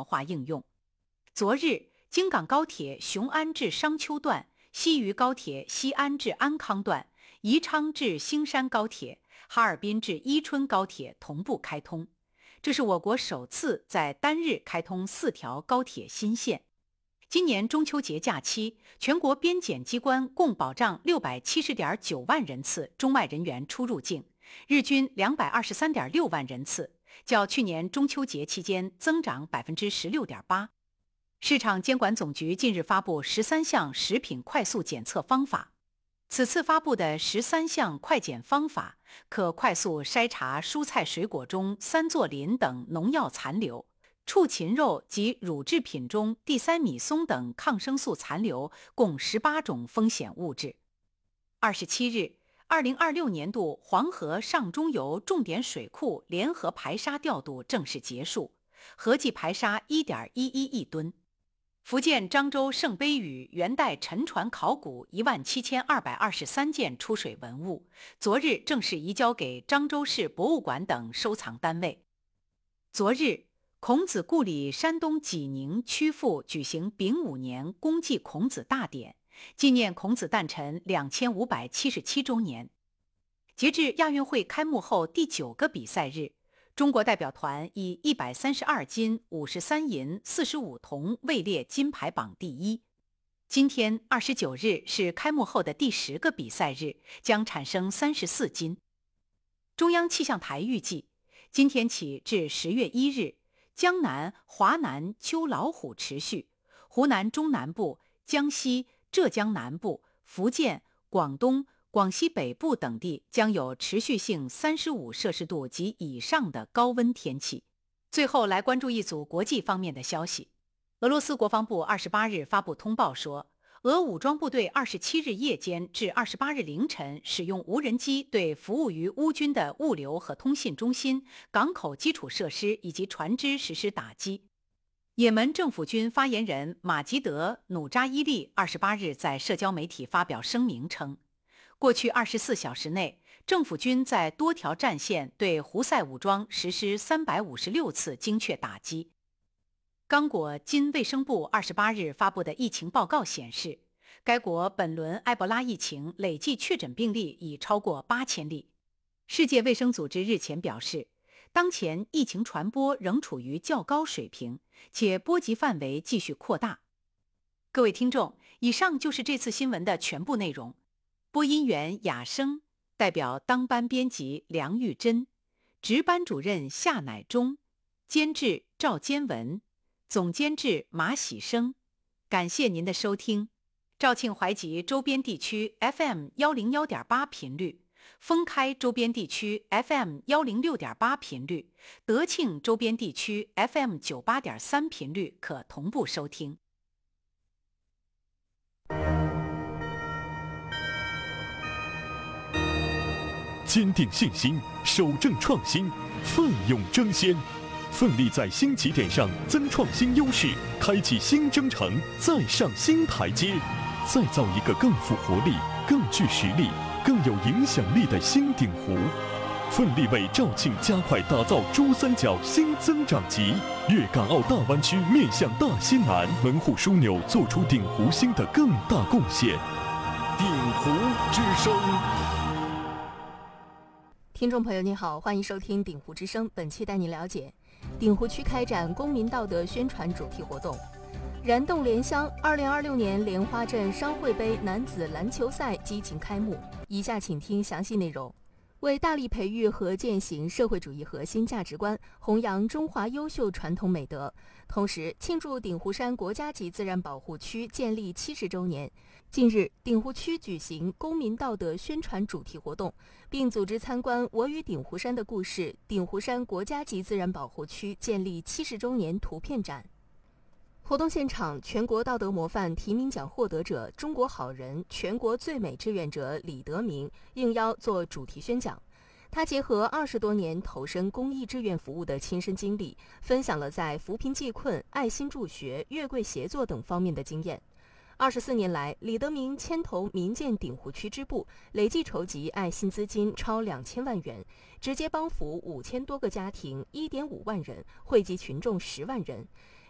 模化应用。昨日，京港高铁雄安至商丘段、西渝高铁西安至安康段、宜昌至兴山高铁、哈尔滨至伊春高铁同步开通，这是我国首次在单日开通4条高铁新线。今年中秋节假期，全国边检机关共保障670.9万人次中外人员出入境，日均223.6万人次，较去年中秋节期间增长16.8%。市场监管总局近日发布13项食品快速检测方法，此次发布的13项快检方法可快速筛查蔬菜水果中三唑磷等农药残留、畜禽肉及乳制品中地塞米松等抗生素残留共18种风险物质。27日，2026年度黄河上中游重点水库联合排沙调度正式结束，合计排沙 1.11 亿吨。福建漳州圣杯屿元代沉船考古17223件出水文物，昨日正式移交给漳州市博物馆等收藏单位。昨日，孔子故里山东济宁曲阜举行丙午年公祭孔子大典，纪念孔子诞辰2577周年。截至亚运会开幕后第9个比赛日，中国代表团以132金、53银、45铜位列金牌榜第一。今天29日是开幕后的第10个比赛日，将产生34金。中央气象台预计，今天起至10月1日，江南、华南秋老虎持续，湖南中南部、江西、浙江南部、福建、广东、广西北部等地将有持续性35摄氏度及以上的高温天气。最后来关注一组国际方面的消息。俄罗斯国防部28日发布通报说，俄武装部队27日夜间至28日凌晨使用无人机对服务于乌军的物流和通信中心、港口基础设施以及船只实施打击。也门政府军发言人马吉德·努扎伊利28日在社交媒体发表声明称，过去24小时内，政府军在多条战线对胡塞武装实施356次精确打击。刚果金卫生部28日发布的疫情报告显示，该国本轮埃博拉疫情累计确诊病例已超过8000例。世界卫生组织日前表示，当前疫情传播仍处于较高水平，且波及范围继续扩大。各位听众，以上就是这次新闻的全部内容。播音员雅生，代表当班编辑梁玉珍，值班主任夏乃忠，监制赵坚文，总监制马喜生。感谢您的收听。肇庆淮集周边地区 FM101.8 频率，封开周边地区 FM106.8 频率，德庆周边地区 FM98.3 频率可同步收听。 坚定信心，守正创新，奋勇争先，奋力在新起点上增创新优势，开启新征程，再上新台阶，再造一个更富活力、更具实力、更有影响力的新鼎湖。奋力为肇庆加快打造珠三角新增长极，粤港澳大湾区面向大西南，门户枢纽做出鼎湖新的更大贡献。鼎湖之声。 听众朋友您好，欢迎收听鼎湖之声，本期带您了解鼎湖区开展公民道德宣传主题活动。燃动莲香2026年莲花镇商会杯男子篮球赛激情开幕，以下请听详细内容。为大力培育和践行社会主义核心价值观，弘扬中华优秀传统美德，同时庆祝鼎湖山国家级自然保护区建立70周年，近日鼎湖区举行公民道德宣传主题活动，并组织参观我与鼎湖山的故事鼎湖山国家级自然保护区建立70周年图片展。活动现场，全国道德模范提名奖获得者、中国好人、全国最美志愿者李德明应邀做主题宣讲。他结合20多年投身公益志愿服务的亲身经历，分享了在扶贫济困、爱心助学、月桂协作等方面的经验。24年来，李德明牵头民建鼎湖区支部，累计筹集爱心资金超2000万元，直接帮扶5000多个家庭，1.5万人，惠及群众10万人。